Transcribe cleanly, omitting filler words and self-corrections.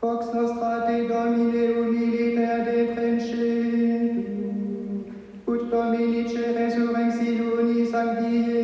Vox nostra te Domine humiliter deprencendum, ut Dominice resurrectione sancti